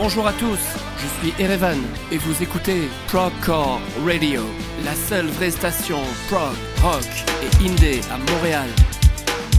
Bonjour à tous, je suis Erevan et vous écoutez Progcore Radio, la seule vraie station prog, rock et indé à Montréal.